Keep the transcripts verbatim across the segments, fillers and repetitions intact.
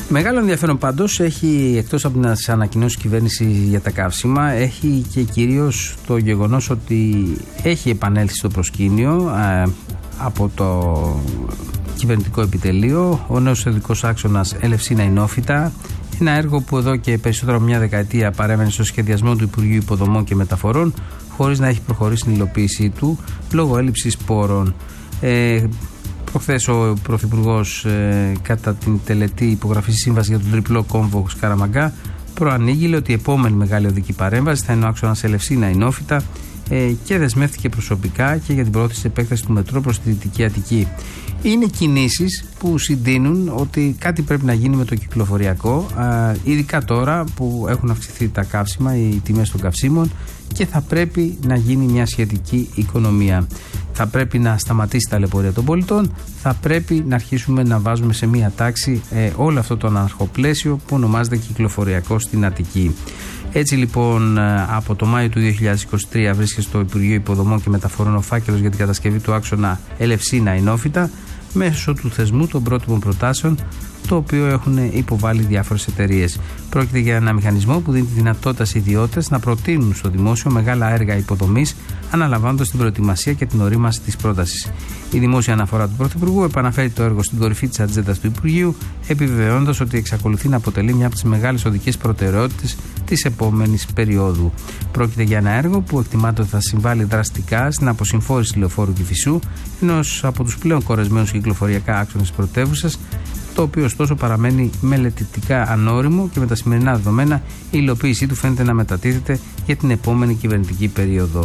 Μεγάλο ενδιαφέρον πάντως έχει, εκτός από τις ανακοινώσεις κυβέρνηση για τα καύσιμα, έχει και κυρίως το γεγονός ότι έχει επανέλθει στο προσκήνιο ε, από το κυβερνητικό επιτελείο ο νέος οδικός άξονας Ελευσίνα-Ινόφυτα. Ένα έργο που εδώ και περισσότερο από μια δεκαετία παρέμενε στο σχεδιασμό του Υπουργείου Υποδομών και Μεταφορών, χωρίς να έχει προχωρήσει την υλοποίησή του λόγω έλλειψης πόρων. Ε, Προχθές ο Πρωθυπουργός ε, κατά την τελετή υπογραφή σύμβαση για τον τριπλό κόμβο Σκαραμαγκά προανήγγειλε ότι η επόμενη μεγάλη οδική παρέμβαση θα είναι ο άξονας Ελευσίνα-Ινόφυτα ε, και δεσμεύτηκε προσωπικά και για την πρόθεση επέκταση του μετρό προς τη Δυτική Αττική. Είναι κινήσεις που συντείνουν ότι κάτι πρέπει να γίνει με το κυκλοφοριακό, ε, ειδικά τώρα που έχουν αυξηθεί τα καύσιμα, οι τιμές των καυσίμων, και θα πρέπει να γίνει μια σχετική οικονομία. Θα πρέπει να σταματήσει τα ταλαιπωρία των πολιτών, θα πρέπει να αρχίσουμε να βάζουμε σε μια τάξη ε, όλο αυτό το αναρχοπλαίσιο που ονομάζεται κυκλοφοριακό στην Αττική. Έτσι λοιπόν από το Μάιο του δύο χιλιάδες είκοσι τρία βρίσκεται στο Υπουργείο Υποδομών και Μεταφορών ο φάκελος για την κατασκευή του άξονα Ελευσίνα-Ινόφυτα μέσω του θεσμού των πρότυπων προτάσεων, το οποίο έχουν υποβάλει διάφορες εταιρείες. Πρόκειται για ένα μηχανισμό που δίνει τη δυνατότητα σε ιδιώτες να προτείνουν στο δημόσιο μεγάλα έργα υποδομής, αναλαμβάνοντας την προετοιμασία και την ορίμαση της πρότασης. Η δημόσια αναφορά του Πρωθυπουργού επαναφέρει το έργο στην κορυφή της ατζέντας του Υπουργείου, επιβεβαιώνοντας ότι εξακολουθεί να αποτελεί μια από τις μεγάλες οδικές προτεραιότητες της επόμενης περίοδου. Πρόκειται για ένα έργο που εκτιμάται ότι θα συμβάλλει δραστικά στην αποσυμφόρηση λεωφόρου Κηφισού, ενός από τους πλέον κορεσμένους κυκλοφοριακά άξονες της πρωτεύουσας, το οποίο ωστόσο παραμένει μελετητικά ανώριμο και με τα σημερινά δεδομένα η υλοποίησή του φαίνεται να μετατίθεται για την επόμενη κυβερνητική περίοδο.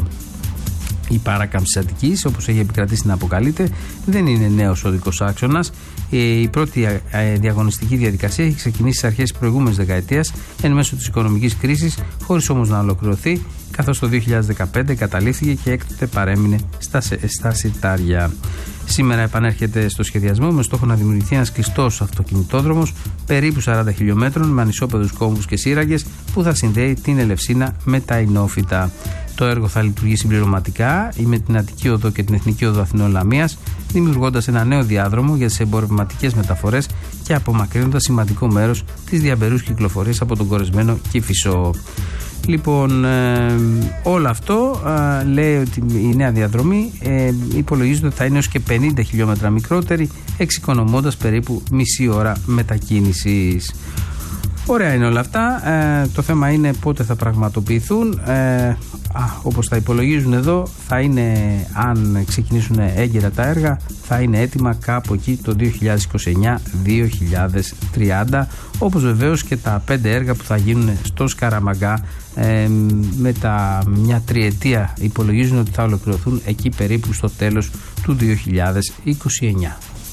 Η παράκαμψη της Αττικής, όπως έχει επικρατήσει να αποκαλείται, δεν είναι νέος οδικός άξονας. Η πρώτη διαγωνιστική διαδικασία έχει ξεκινήσει στις αρχές της προηγούμενης δεκαετίας εν μέσω της οικονομικής κρίσης, χωρίς όμως να ολοκληρωθεί, καθώς το δύο χιλιάδες δεκαπέντε καταλήφθηκε και έκτοτε παρέμεινε στα, στα συρτάρια. Σήμερα επανέρχεται στο σχεδιασμό με στόχο να δημιουργηθεί ένας κλειστός αυτοκινητόδρομος περίπου σαράντα χιλιόμετρων με ανισόπεδους κόμβους και σύραγγες που θα συνδέει την Ελευσίνα με τα Ινόφυτα. Το έργο θα λειτουργεί συμπληρωματικά ή με την Αττική Οδό και την Εθνική Οδό Αθηνών Λαμίας, δημιουργώντας ένα νέο διάδρομο για τις εμπορευματικές μεταφορές και απομακρύνοντας σημαντικό μέρος της διαμπερούς κυκλοφορίας από τον κορεσμένο Κηφισό. Λοιπόν, ε, όλο αυτό ε, λέει ότι η νέα διαδρομή ε, υπολογίζεται ότι θα είναι έως και πενήντα χιλιόμετρα μικρότερη, εξοικονομώντας περίπου μισή ώρα μετακίνησης. Ωραία είναι όλα αυτά. Ε, το θέμα είναι πότε θα πραγματοποιηθούν. Ε, α, όπως τα υπολογίζουν εδώ, θα είναι, αν ξεκινήσουν έγκαιρα τα έργα, θα είναι έτοιμα κάπου εκεί το δύο χιλιάδες είκοσι εννιά δύο χιλιάδες τριάντα, όπως βεβαίως και τα πέντε έργα που θα γίνουν στο Σκαραμαγκά. Ε, με τα μια τριετία υπολογίζουν ότι θα ολοκληρωθούν εκεί περίπου στο τέλος του δύο χιλιάδες είκοσι εννιά.